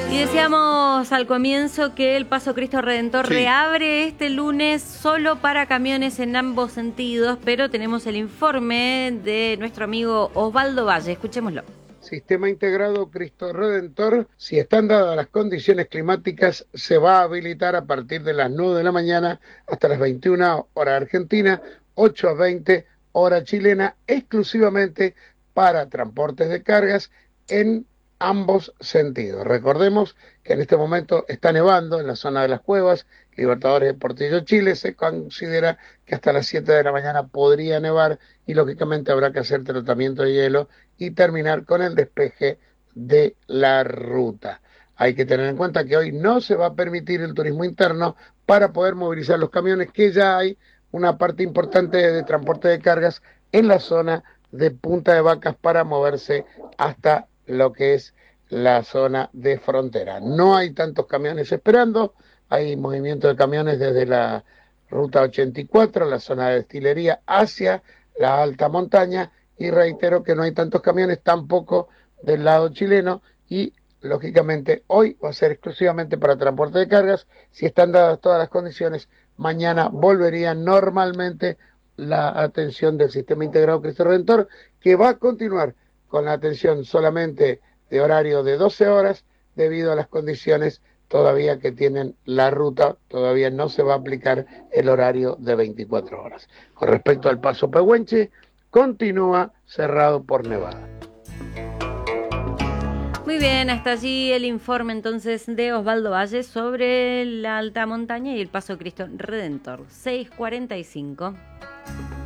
Y decíamos al comienzo que el Paso Cristo Redentor reabre este lunes solo para camiones en ambos sentidos, pero tenemos el informe de nuestro amigo Osvaldo Valle. Escuchémoslo. Sistema integrado Cristo Redentor, si están dadas las condiciones climáticas, se va a habilitar a partir de las 9 de la mañana hasta las 21 hora argentina, 8 a 20 hora chilena, exclusivamente para transportes de cargas en ambos sentidos. Recordemos que en este momento está nevando en la zona de las Cuevas, Libertadores de Portillo, Chile. Se considera que hasta las 7 de la mañana podría nevar y lógicamente habrá que hacer tratamiento de hielo y terminar con el despeje de la ruta. Hay que tener en cuenta que hoy no se va a permitir el turismo interno para poder movilizar los camiones, que ya hay una parte importante de transporte de cargas en la zona de Punta de Vacas para moverse hasta lo que es la zona de frontera. No hay tantos camiones esperando, hay movimiento de camiones desde la ruta 84, la zona de destilería, hacia la alta montaña, y reitero que no hay tantos camiones tampoco del lado chileno, y lógicamente hoy va a ser exclusivamente para transporte de cargas. Si están dadas todas las condiciones, mañana volvería normalmente la atención del Sistema Integrado Cristo Redentor, que va a continuar con la atención solamente de horario de 12 horas debido a las condiciones todavía que tienen la ruta. Todavía no se va a aplicar el horario de 24 horas. Con respecto al Paso Pehuenche, continúa cerrado por nevada. Muy bien, hasta allí el informe entonces de Osvaldo Valle sobre la alta montaña y el Paso Cristo Redentor. 6:45.